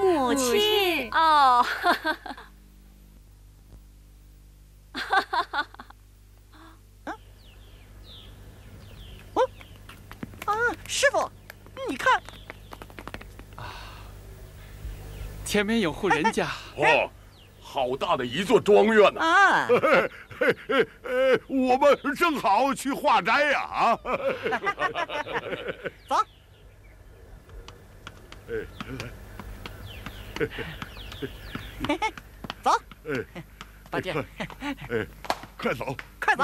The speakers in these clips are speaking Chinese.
母亲哦， 师傅，你看， 前面有户人家。 哦，好大的一座庄园呐！ 啊， 我们正好去化斋呀！啊， 走。走，宝剑， 快走， 快走！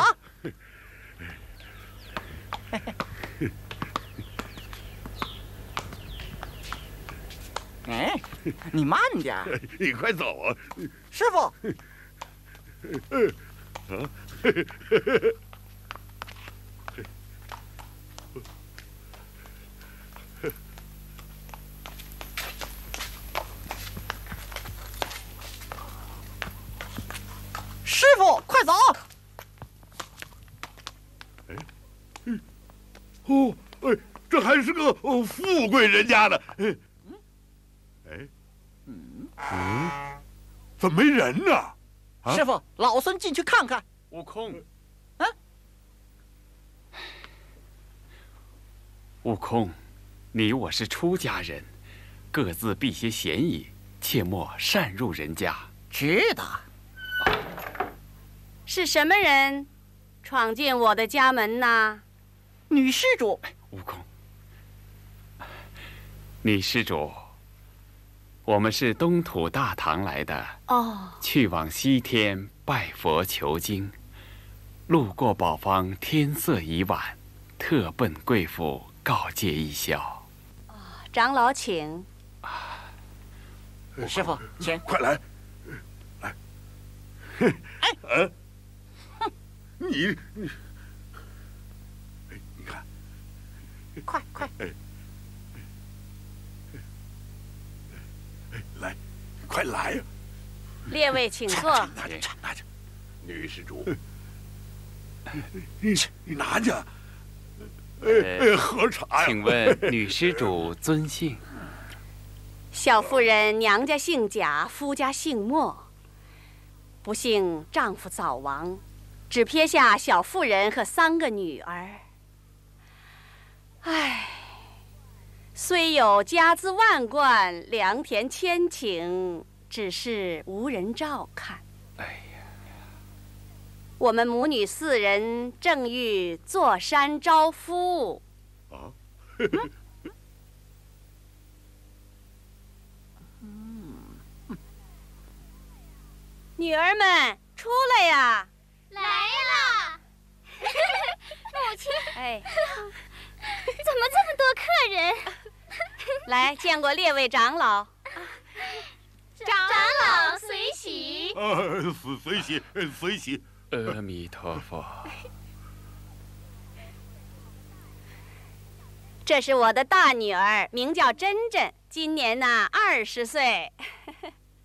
哎，你慢点儿， 你快走啊！ 师傅。师傅，快走！ 哦，这还是个富贵人家呢。怎么没人呢？啊师傅，老孙进去看看。 悟空， 啊， 悟空，你我是出家人，各自避些嫌疑，切莫擅入人家。 知道。 是什么人闯进我的家门呐？ 女施主。 悟空，女施主，我们是东土大唐来的， 哦， 去往西天拜佛求经，路过宝方，天色已晚，特奔贵府告诫一笑。 长老请。 师傅，请。 快来，来。你看， 快！ 来，快来呀！ 列位请坐。 拿着，女施主，你拿着。喝茶呀！ 请问女施主尊姓？ 小妇人娘家姓贾，夫家姓莫。不幸丈夫早亡，只撇下小妇人和3个女儿。唉，虽有家资万贯，良田千顷，只是无人照看。 哎呀， 我们母女4人正欲坐山招夫。 啊！ 女儿们，出来呀！ 来了，母亲。 哎， 怎么这么多客人？ 来，见过列位长老。 长老随喜。 随喜。 阿弥陀佛。 这是我的大女儿，名叫珍珍，今年20岁。